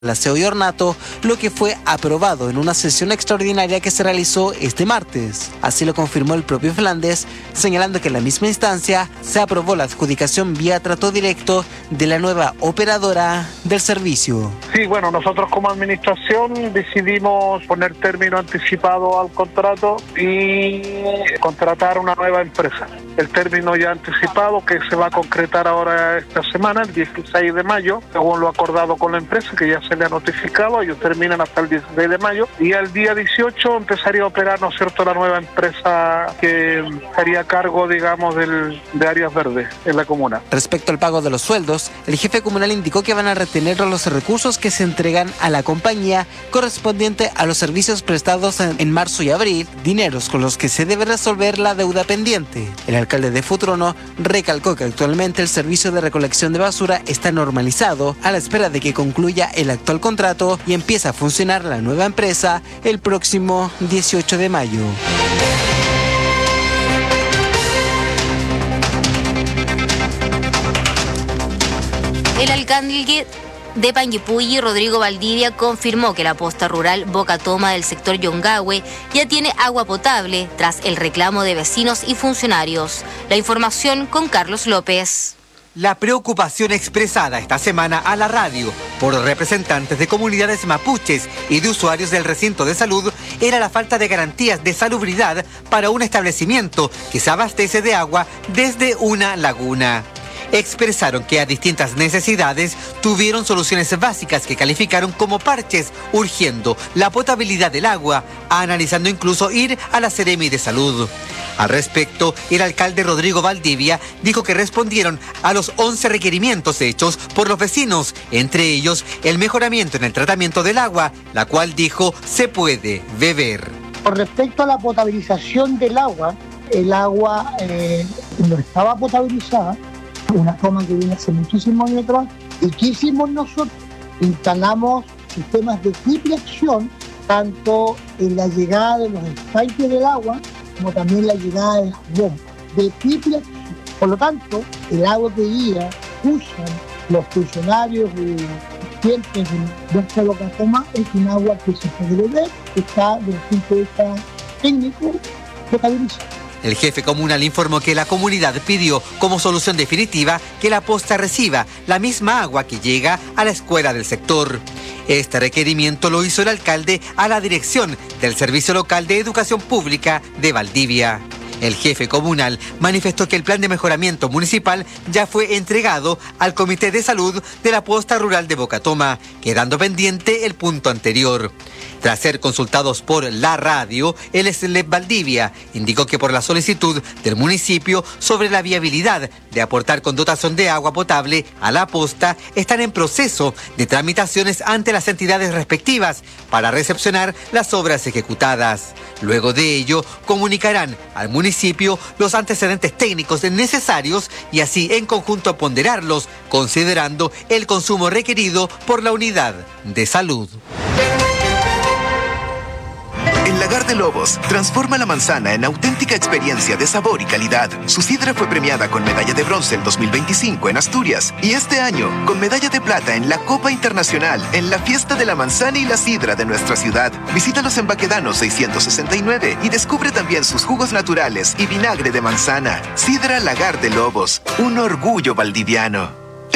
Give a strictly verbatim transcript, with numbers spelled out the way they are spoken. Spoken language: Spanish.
el aseo y ornato, lo que fue aprobado en una sesión extraordinaria que se realizó este martes. Así lo confirmó el propio Flandes, señalando que en la misma instancia se aprobó la adjudicación vía trato directo de la nueva operadora del servicio. Sí, bueno, nosotros como administración decidimos poner término anticipado al contrato y contratar una nueva empresa. El término ya anticipado que se va a concretar ahora esta semana, el dieciséis de mayo, según lo acordado con la empresa, que ya se le ha notificado, ellos terminan hasta el dieciséis de mayo, y al día dieciocho empezaría a operar, ¿no es cierto?, la nueva empresa que estaría a cargo, digamos, del, de áreas verdes en la comuna. Respecto al pago de los sueldos, el jefe comunal indicó que van a retener los recursos que se entregan a la compañía correspondiente a los servicios prestados en, en marzo y abril, dineros con los que se debe resolver la deuda pendiente. El alcalde de Futrono recalcó que actualmente el servicio de recolección de basura está normalizado a la espera de que concluya el actual contrato y empiece a funcionar la nueva empresa el próximo dieciocho de mayo. El alcalde de Panguipulli, Rodrigo Valdivia, confirmó que la posta rural Boca Toma del sector Yongahue ya tiene agua potable tras el reclamo de vecinos y funcionarios. La información con Carlos López. La preocupación expresada esta semana a la radio por representantes de comunidades mapuches y de usuarios del recinto de salud era la falta de garantías de salubridad para un establecimiento que se abastece de agua desde una laguna. Expresaron que a distintas necesidades tuvieron soluciones básicas que calificaron como parches, urgiendo la potabilidad del agua, analizando incluso ir a la Seremi de Salud. Al respecto, el alcalde Rodrigo Valdivia dijo que respondieron a los once requerimientos hechos por los vecinos, entre ellos el mejoramiento en el tratamiento del agua, la cual dijo se puede beber. Con respecto a la potabilización del agua, el agua eh, no estaba potabilizada, una toma que viene hace muchísimos años atrás. ¿Y qué hicimos nosotros? Instalamos sistemas de triple acción, tanto en la llegada de los estanques del agua, como también la llegada de las bombas, de triple acción. Por lo tanto, el agua que día usan los funcionarios y clientes de nuestra Boca Toma es un agua que se puede beber, que está desde el punto de vista técnico potabilizada. El jefe comunal informó que la comunidad pidió como solución definitiva que la posta reciba la misma agua que llega a la escuela del sector. Este requerimiento lo hizo el alcalde a la dirección del Servicio Local de Educación Pública de Valdivia. El jefe comunal manifestó que el plan de mejoramiento municipal ya fue entregado al Comité de Salud de la Posta Rural de Boca Toma, quedando pendiente el punto anterior. Tras ser consultados por la radio, el S L E P Valdivia indicó que por la solicitud del municipio sobre la viabilidad de aportar con dotación de agua potable a la posta, están en proceso de tramitaciones ante las entidades respectivas para recepcionar las obras ejecutadas. Luego de ello, comunicarán al municipio los antecedentes técnicos necesarios y así en conjunto ponderarlos, considerando el consumo requerido por la unidad de salud. El Lagar de Lobos transforma la manzana en auténtica experiencia de sabor y calidad. Su sidra fue premiada con medalla de bronce en dos mil veinticinco en Asturias y este año con medalla de plata en la Copa Internacional en la Fiesta de la Manzana y la Sidra de nuestra ciudad. Visítalos en Baquedano seiscientos sesenta y nueve y descubre también sus jugos naturales y vinagre de manzana. Sidra Lagar de Lobos, un orgullo valdiviano.